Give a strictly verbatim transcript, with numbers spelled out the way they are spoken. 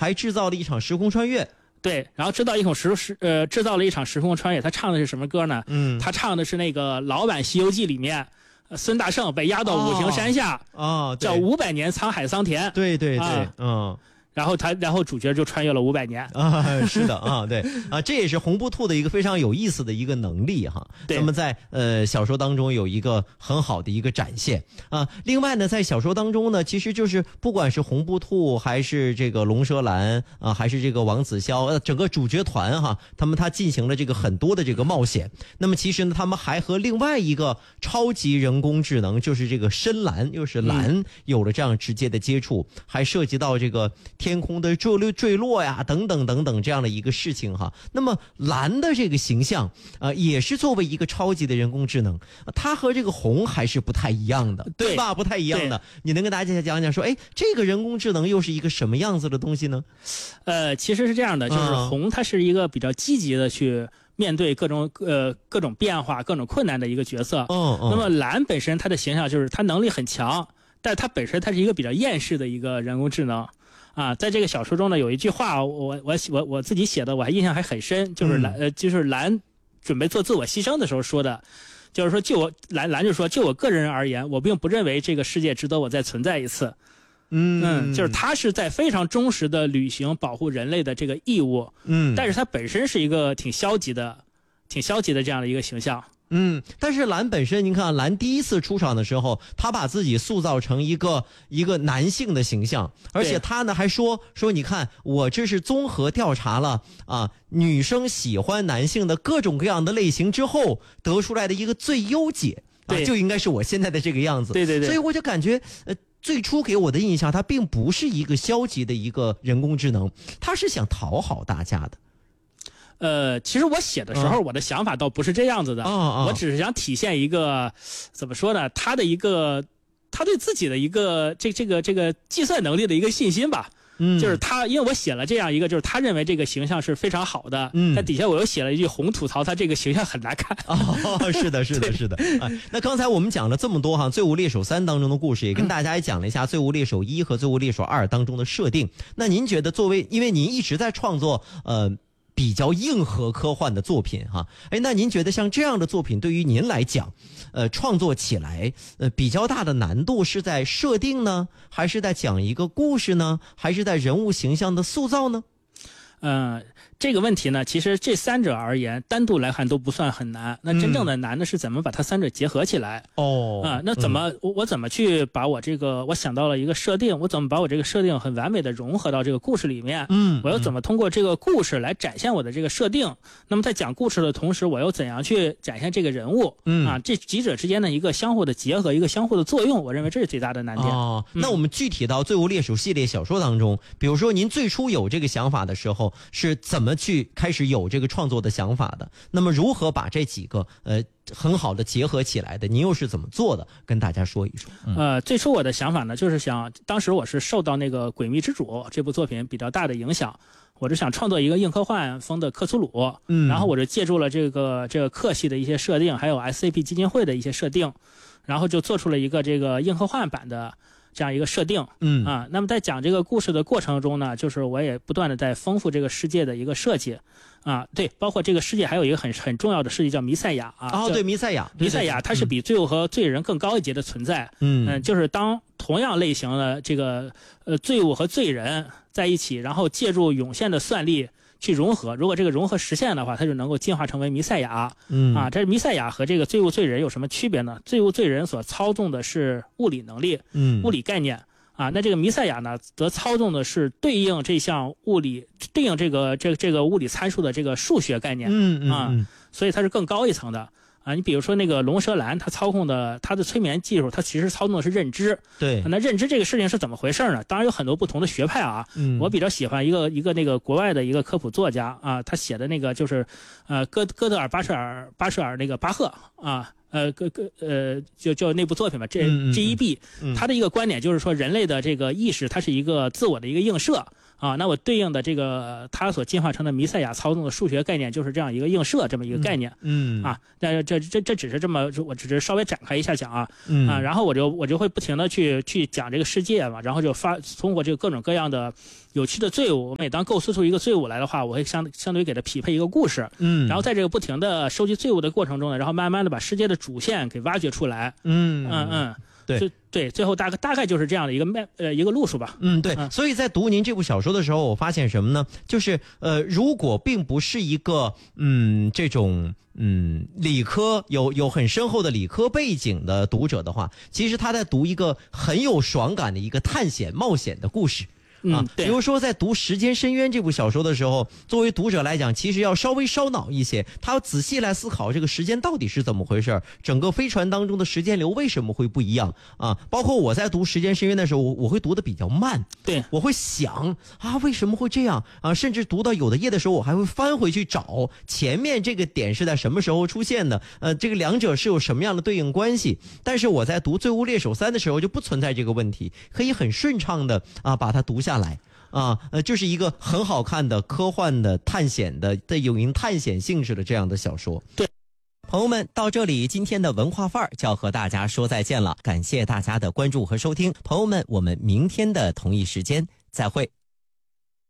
还制造了一场时空穿越。 对，然后制造一场时时呃制造了一场时空穿越。他唱的是什么歌呢？ 嗯， 他唱的是那个老版《西游记》里面，呃、孙大圣被压到五行山下， 哦，哦叫五百年沧海桑田。 对对对， 啊、 嗯。 然后他，然后主角就穿越了五百年啊，是的啊，对啊，这也是红不兔的一个非常有意思的一个能力哈。那么在呃小说当中有一个很好的一个展现啊。另外呢，在小说当中呢，其实就是不管是红不兔还是这个龙蛇兰啊，还是这个王子潇，呃，整个主角团哈，他们他进行了这个很多的这个冒险。那么其实呢，他们还和另外一个超级人工智能，就是这个深蓝，又是蓝，有了这样直接的接触，嗯、还涉及到这个天空的坠落坠落呀，等等等等这样的一个事情哈。那么蓝的这个形象，呃，也是作为一个超级的人工智能，它和这个红还是不太一样的，对吧？不太一样的。你能跟大家讲讲说，哎，这个人工智能又是一个什么样子的东西呢？ 呃，其实是这样的，就是红它是一个比较积极的去面对各种呃各种变化、各种困难的一个角色。 嗯嗯。 那么蓝本身它的形象就是它能力很强，但是它本身它是一个比较厌世的一个人工智能。啊，在这个小说中呢，有一句话，我我我我自己写的，我还印象还很深，就是蓝、嗯、呃，就是蓝准备做自我牺牲的时候说的，就是说，就我蓝蓝就说，就我个人而言，我并不认为这个世界值得我再存在一次。 嗯嗯，就是他是在非常忠实的履行保护人类的这个义务。 嗯， 但是他本身是一个挺消极的、挺消极的这样的一个形象。 嗯，但是蓝本身，您看蓝第一次出场的时候，他把自己塑造成一个一个男性的形象，而且他呢还说说，你看我这是综合调查了啊，女生喜欢男性的各种各样的类型之后得出来的一个最优解，啊，就应该是我现在的这个样子。 对对对， 所以我就感觉呃。最初给我的印象，它并不是一个消极的一个人工智能，它是想讨好大家的。 呃，其实我写的时候，我的想法倒不是这样子的， 哦、 我只是想体现一个怎么说呢，他的一个他对自己的一个这这个这个计算能力的一个信心吧。 嗯， 就是他，因为我写了这样一个，就是他认为这个形象是非常好的。 嗯， 在底下我又写了一句红吐槽，他这个形象很难看。 哦，是的，是的，是的。啊，那刚才我们讲了这么多哈，《罪恶猎手三》当中的故事，也跟大家也讲了一下《罪恶猎手一》和《罪恶猎手二》当中的设定。那您觉得，作为因为您一直在创作，呃。比较硬核科幻的作品哈，哎，那您觉得像这样的作品对于您来讲，呃，创作起来呃比较大的难度是在设定呢，还是在讲一个故事呢，还是在人物形象的塑造呢？ 嗯，这个问题呢，其实这三者而言，单独来看都不算很难。那真正的难的是怎么把它三者结合起来。 哦、 嗯，啊，那怎么、嗯、我我怎么去把我这个我想到了一个设定，我怎么把我这个设定很完美的融合到这个故事里面？ 嗯， 我又怎么通过这个故事来展现我的这个设定？那么在讲故事的同时，我又怎样去展现这个人物？ 嗯， 啊，这几者之间的一个相互的结合，一个相互的作用，我认为这是最大的难点。 哦，那我们具体到《罪恶猎手》系列小说当中，比如说您最初有这个想法的时候，是怎么去开始有这个创作的想法的？那么如何把这几个呃很好的结合起来的？您又是怎么做的？跟大家说一说。 嗯、呃，最初我的想法呢，就是想，当时我是受到那个《诡秘之主》这部作品比较大的影响，我就想创作一个硬科幻风的克苏鲁。 嗯， 然后我就借助了这个这个克系的一些设定，还有 S C P 基金会的一些设定，然后就做出了一个这个硬科幻版的这样一个设定。 嗯啊，那么在讲这个故事的过程中呢，就是我也不断的在丰富这个世界的一个设计。啊，对，包括这个世界还有一个很很重要的世界叫弥赛亚啊。 哦，对，弥赛亚， 弥赛亚它是比罪恶和罪人更高一阶的存在。 嗯嗯，就是当同样类型的这个呃罪恶和罪人在一起，然后借助涌现的算力去融合，如果这个融合实现的话，它就能够进化成为弥赛亚。 嗯啊，这弥赛亚和这个罪恶罪人有什么区别呢？罪恶罪人所操纵的是物理能力， 嗯， 物理概念。啊，那这个弥赛亚呢，则操纵的是对应这项物理、对应这个这个这个物理参数的这个数学概念。 嗯嗯啊，所以它是更高一层的。啊，你比如说那个龙蛇兰，它操控的它的催眠技术，它其实操纵的是认知。 对， 那认知这个事情是怎么回事呢？当然有很多不同的学派啊。 嗯， 我比较喜欢一个一个那个国外的一个科普作家啊，他写的那个就是，呃，哥哥德尔巴舍尔巴舍尔那个巴赫啊。呃，个个呃，就就那部作品吧，这 G E B，他的一个观点就是说，人类的这个意识，它是一个自我的一个映射啊，那我对应的这个它所进化成的弥赛亚操纵的数学概念就是这样一个映射这么一个概念。 嗯，嗯啊，但是这这这只是这么，我只是稍微展开一下讲啊。 嗯啊，然后我就我就会不停的去去讲这个世界嘛，然后就发通过这个各种各样的有趣的罪物，每当构思出一个罪物来的话，我会相相对于给它匹配一个故事。 嗯， 然后在这个不停的收集罪物的过程中呢，然后慢慢的把世界的主线给挖掘出来。 嗯嗯嗯。 对对，最后大概大概就是这样的一个脉呃一个路数吧。 嗯，对。 嗯、 所以在读您这部小说的时候，我发现什么呢？就是呃，如果并不是一个嗯这种嗯理科有有很深厚的理科背景的读者的话，其实他在读一个很有爽感的一个探险冒险的故事。啊，比如说在读《时间深渊》这部小说的时候，作为读者来讲，其实要稍微烧脑一些，他要仔细来思考这个时间到底是怎么回事，整个飞船当中的时间流为什么会不一样啊？包括我在读《时间深渊》的时候，我我会读的比较慢， 对， 我会想啊为什么会这样啊？甚至读到有的页的时候，我还会翻回去找前面这个点是在什么时候出现的，呃，这个两者是有什么样的对应关系。但是我在读《罪恶猎手三》的时候就不存在这个问题，可以很顺畅的啊把它读下来。啊，呃，就是一个很好看的科幻的探险的带有营探险性质的这样的小说。 对， 朋友们，到这里今天的文化范儿就要和大家说再见了，感谢大家的关注和收听，朋友们，我们明天的同一时间再会。